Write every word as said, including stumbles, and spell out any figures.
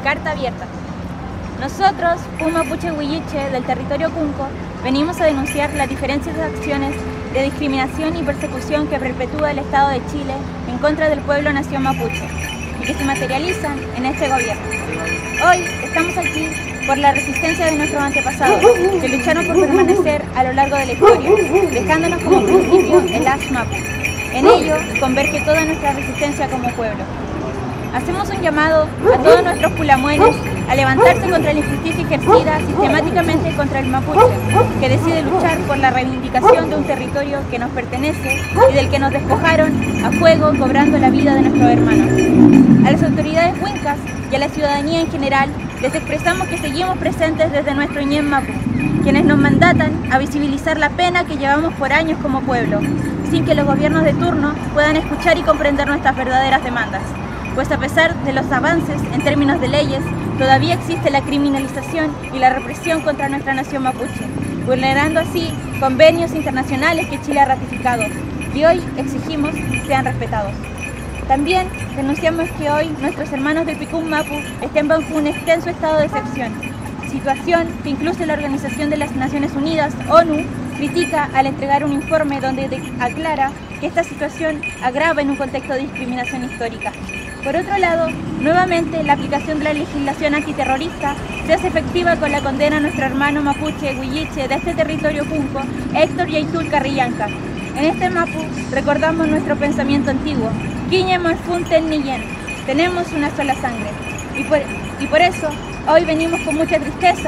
carta abierta. Nosotros, Puma Mapuche Huilliche del territorio Cunco, venimos a denunciar las diferentes acciones de discriminación y persecución que perpetúa el Estado de Chile en contra del pueblo nación mapuche y que se materializan en este gobierno. Hoy estamos aquí por la resistencia de nuestros antepasados, que lucharon por permanecer a lo largo de la historia, dejándonos como principio el ASMAPU. En ello converge toda nuestra resistencia como pueblo. Hacemos un llamado a todos nuestros pulamuenes a levantarse contra la injusticia ejercida sistemáticamente contra el mapuche, que decide luchar por la reivindicación de un territorio que nos pertenece y del que nos despojaron a fuego cobrando la vida de nuestros hermanos. A las autoridades huincas y a la ciudadanía en general les expresamos que seguimos presentes desde nuestro Ñen Mapu, quienes nos mandatan a visibilizar la pena que llevamos por años como pueblo, sin que los gobiernos de turno puedan escuchar y comprender nuestras verdaderas demandas. Pues a pesar de los avances en términos de leyes, todavía existe la criminalización y la represión contra nuestra nación mapuche, vulnerando así convenios internacionales que Chile ha ratificado y hoy exigimos sean respetados. También denunciamos que hoy nuestros hermanos del Picún Mapu estén bajo un extenso estado de excepción, situación que incluso la Organización de las Naciones Unidas, ONU, critica al entregar un informe donde aclara que esta situación agrava en un contexto de discriminación histórica. Por otro lado, nuevamente la aplicación de la legislación antiterrorista se hace efectiva con la condena a nuestro hermano mapuche huilliche de este territorio Cunco, Héctor Yaitul Carrillanca. En este Mapu recordamos nuestro pensamiento antiguo, Quiñe Manfunten Niyen, tenemos una sola sangre. Y por, y por eso hoy venimos con mucha tristeza